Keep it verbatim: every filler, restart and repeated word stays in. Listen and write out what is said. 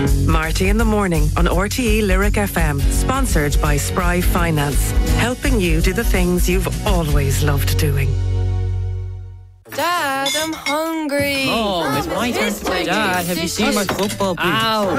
Marty in the Morning on R T E Lyric F M. Sponsored by Spry Finance. Helping you do the things you've always loved doing. Dad, I'm hungry. Mom, it's my turn to play. Dad, have you seen my football boots? Ow.